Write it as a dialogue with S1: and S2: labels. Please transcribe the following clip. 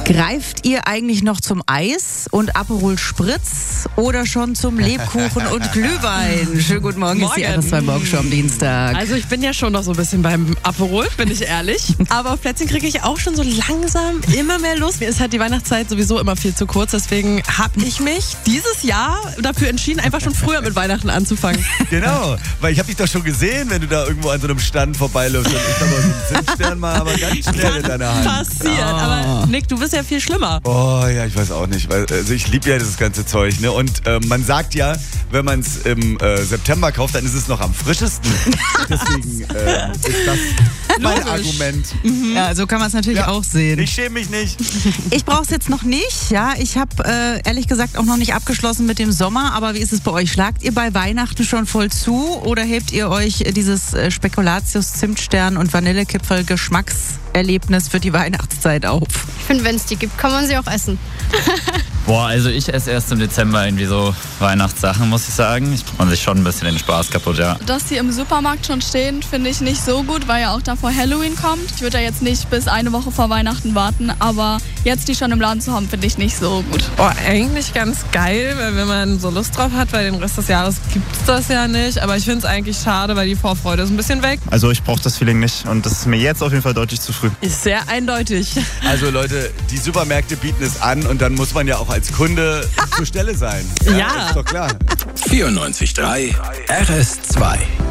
S1: Greift ihr eigentlich noch zum Eis und Aperol Spritz oder schon zum Lebkuchen und Glühwein? Schönen guten Morgen, ist die RS2 Morgenshow am Dienstag.
S2: Also ich bin ja schon noch so ein bisschen beim Aperol, bin ich ehrlich. Aber auf Plätzchen kriege ich auch schon so langsam immer mehr Lust. Mir ist halt die Weihnachtszeit sowieso immer viel zu kurz. Deswegen habe ich mich dieses Jahr dafür entschieden, einfach schon früher mit Weihnachten anzufangen.
S3: Genau, weil ich habe dich doch schon gesehen, wenn du da irgendwo an so einem Stand vorbeiläufst. Dann ist aber so ein Zimtstern mal aber ganz schnell in deiner Hand.
S2: Passiert, aber Nick, du bist ja viel schlimmer.
S3: Oh ja, ich weiß auch nicht. Also ich liebe ja dieses ganze Zeug. Ne? Und man sagt ja, wenn man es im September kauft, dann ist es noch am frischesten. Deswegen ist das mein Argument.
S1: Ja, so kann man es natürlich auch sehen.
S3: Ich schäme mich nicht.
S1: Ich brauche es jetzt noch nicht. Ja, ich habe ehrlich gesagt auch noch nicht abgeschlossen mit dem Sommer. Aber wie ist es bei euch? Schlagt ihr bei Weihnachten schon voll zu oder hebt ihr euch dieses Spekulatius, Zimtstern und Vanillekipferl Geschmackserlebnis für die Weihnachtszeit auf?
S4: Ich finde, wenn es die gibt, kann man sie auch essen.
S5: Boah, also ich esse erst im Dezember irgendwie so Weihnachtssachen, muss ich sagen. Ich mache sich schon ein bisschen den Spaß kaputt, ja.
S6: Dass die im Supermarkt schon stehen, finde ich nicht so gut, weil ja auch davor Halloween kommt. Ich würde ja jetzt nicht bis eine Woche vor Weihnachten warten, aber jetzt die schon im Laden zu haben, finde ich nicht so gut.
S2: Oh, eigentlich ganz geil, weil wenn man so Lust drauf hat, weil den Rest des Jahres gibt es das ja nicht. Aber ich finde es eigentlich schade, weil die Vorfreude ist ein bisschen weg.
S7: Also ich brauche das Feeling nicht und das ist mir jetzt auf jeden Fall deutlich zu früh.
S2: Ist sehr eindeutig.
S3: Also Leute, die Supermärkte bieten es an und dann muss man ja auch als Kunde zur Stelle sein.
S2: Ja.
S3: Ist doch klar.
S8: 94.3 RS2